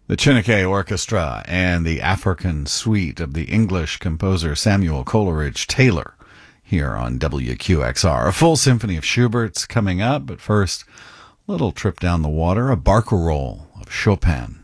The Chineke Orchestra and the African Suite of the English composer Samuel Coleridge Taylor here on WQXR. A full symphony of Schubert's coming up, but first, a little trip down the water, a barcarolle of Chopin.